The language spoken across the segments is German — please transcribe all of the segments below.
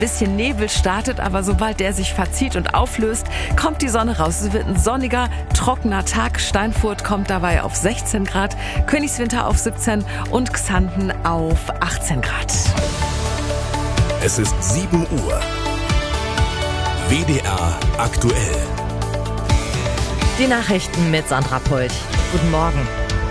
Bisschen Nebel startet, aber sobald der sich verzieht und auflöst, kommt die Sonne raus. Es wird ein sonniger, trockener Tag. Steinfurt kommt dabei auf 16 Grad, Königswinter auf 17 und Xanten auf 18 Grad. Es ist 7 Uhr. WDR aktuell. Die Nachrichten mit Sandra Polt. Guten Morgen.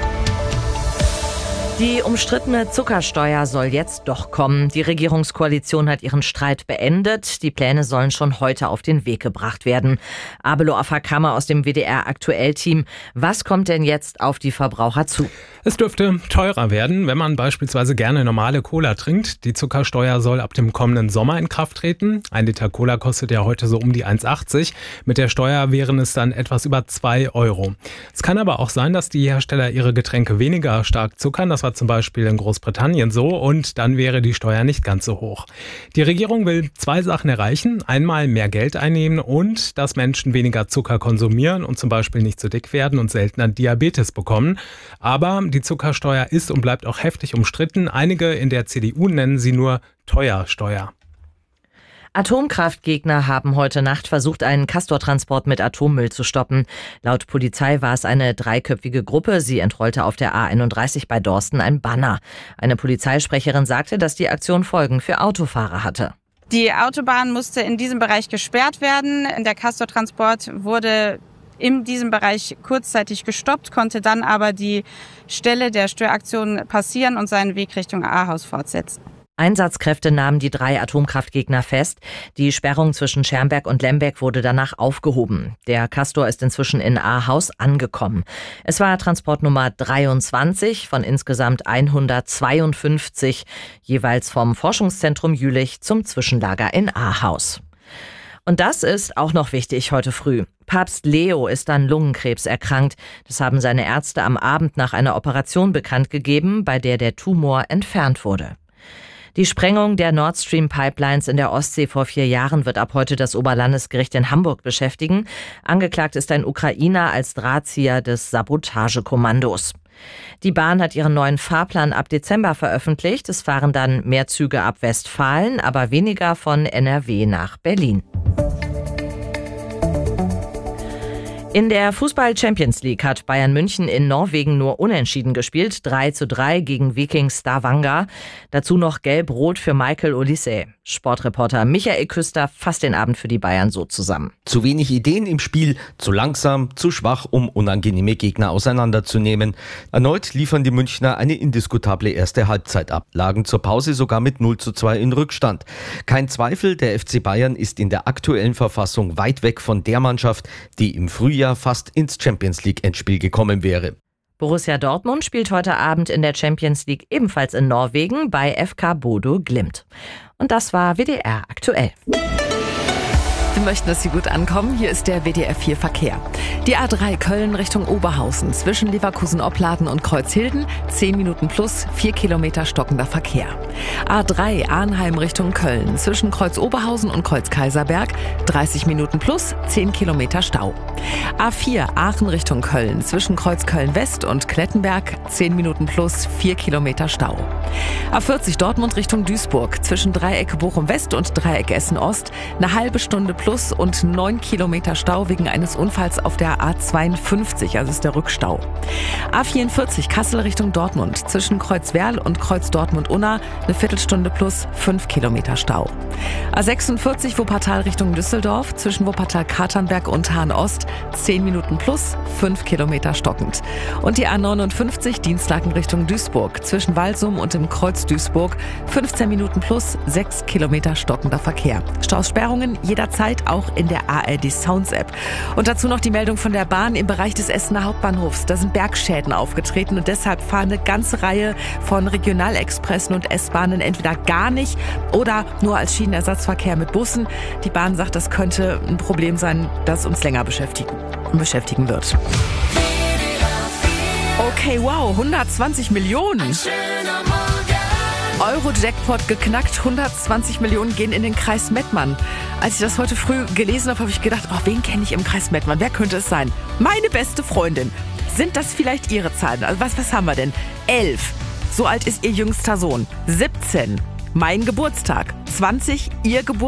Die umstrittene Zuckersteuer soll jetzt doch kommen. Die Regierungskoalition hat ihren Streit beendet. Die Pläne sollen schon heute auf den Weg gebracht werden. Abelo Afakama aus dem WDR-Aktuell-Team. Was kommt denn jetzt auf die Verbraucher zu? Es dürfte teurer werden, wenn man beispielsweise gerne normale Cola trinkt. Die Zuckersteuer soll ab dem kommenden Sommer in Kraft treten. 1 Liter Cola kostet ja heute so um die 1,80. Mit der Steuer wären es dann etwas über 2 Euro. Es kann aber auch sein, dass die Hersteller ihre Getränke weniger stark zuckern. Das war zum Beispiel in Großbritannien so, und dann wäre die Steuer nicht ganz so hoch. Die Regierung will 2 Sachen erreichen. Einmal mehr Geld einnehmen und dass Menschen weniger Zucker konsumieren und zum Beispiel nicht so dick werden und seltener Diabetes bekommen. Aber die Zuckersteuer ist und bleibt auch heftig umstritten. Einige in der CDU nennen sie nur Teuersteuer. Atomkraftgegner haben heute Nacht versucht, einen Castor-Transport mit Atommüll zu stoppen. Laut Polizei war es eine 3-köpfige Gruppe. Sie entrollte auf der A31 bei Dorsten ein Banner. Eine Polizeisprecherin sagte, dass die Aktion Folgen für Autofahrer hatte. Die Autobahn musste in diesem Bereich gesperrt werden. Der Castor-Transport wurde in diesem Bereich kurzzeitig gestoppt, konnte dann aber die Stelle der Störaktion passieren und seinen Weg Richtung Ahaus fortsetzen. Einsatzkräfte nahmen die 3 Atomkraftgegner fest. Die Sperrung zwischen Schermberg und Lemberg wurde danach aufgehoben. Der Castor ist inzwischen in Ahaus angekommen. Es war Transport Nummer 23 von insgesamt 152, jeweils vom Forschungszentrum Jülich zum Zwischenlager in Ahaus. Und das ist auch noch wichtig heute früh. Papst Leo ist an Lungenkrebs erkrankt. Das haben seine Ärzte am Abend nach einer Operation bekannt gegeben, bei der der Tumor entfernt wurde. Die Sprengung der Nord Stream Pipelines in der Ostsee vor 4 Jahren wird ab heute das Oberlandesgericht in Hamburg beschäftigen. Angeklagt ist ein Ukrainer als Drahtzieher des Sabotagekommandos. Die Bahn hat ihren neuen Fahrplan ab Dezember veröffentlicht. Es fahren dann mehr Züge ab Westfalen, aber weniger von NRW nach Berlin. In der Fußball-Champions League hat Bayern München in Norwegen nur unentschieden gespielt. 3:3 gegen Viking Stavanger. Dazu noch Gelb-Rot für Michael Olise. Sportreporter Michael Küster fasst den Abend für die Bayern so zusammen. Zu wenig Ideen im Spiel, zu langsam, zu schwach, um unangenehme Gegner auseinanderzunehmen. Erneut liefern die Münchner eine indiskutable erste Halbzeit ab, lagen zur Pause sogar mit 0:2 in Rückstand. Kein Zweifel, der FC Bayern ist in der aktuellen Verfassung weit weg von der Mannschaft, die im Frühjahr fast ins Champions-League-Endspiel gekommen wäre. Borussia Dortmund spielt heute Abend in der Champions League ebenfalls in Norwegen bei FK Bodo Glimt. Und das war WDR aktuell. Wir möchten, dass Sie gut ankommen. Hier ist der WDR 4 Verkehr. Die A3 Köln Richtung Oberhausen zwischen Leverkusen-Opladen und Kreuzhilden 10 Minuten plus 4 Kilometer stockender Verkehr. A3 Arnheim Richtung Köln zwischen Kreuz Oberhausen und Kreuz Kaiserberg 30 Minuten plus 10 Kilometer Stau. A4 Aachen Richtung Köln zwischen Kreuz Köln-West und Klettenberg 10 Minuten plus 4 Kilometer Stau. A40 Dortmund Richtung Duisburg zwischen Dreieck Bochum-West und Dreieck Essen-Ost eine halbe Stunde plus und 9 Kilometer Stau wegen eines Unfalls auf der A52, also ist der Rückstau. A44 Kassel Richtung Dortmund zwischen Kreuz Werl und Kreuz Dortmund-Unna eine Viertelstunde plus 5 Kilometer Stau. A46 Wuppertal Richtung Düsseldorf zwischen Wuppertal-Katernberg und Hahn-Ost 10 Minuten plus 5 Kilometer stockend. Und die A59 Dienstlaken Richtung Duisburg zwischen Walsum und dem Kreuz Duisburg 15 Minuten plus 6 Kilometer stockender Verkehr. Staussperrungen jederzeit auch in der ARD Sounds App. Und dazu noch die Meldung von der Bahn im Bereich des Essener Hauptbahnhofs. Da sind Bergschäden aufgetreten und deshalb fahren eine ganze Reihe von Regionalexpressen und S-Bahnen entweder gar nicht oder nur als Schienenersatzverkehr mit Bussen. Die Bahn sagt, das könnte ein Problem sein, das uns länger beschäftigen wird. Okay, wow, 120 Millionen. Euro-Jackpot geknackt, 120 Millionen gehen in den Kreis Mettmann. Als ich das heute früh gelesen habe, habe ich gedacht, wen kenne ich im Kreis Mettmann? Wer könnte es sein? Meine beste Freundin. Sind das vielleicht Ihre Zahlen? Also was haben wir denn? 11. So alt ist Ihr jüngster Sohn. 17. Mein Geburtstag. 20. Ihr Geburtstag.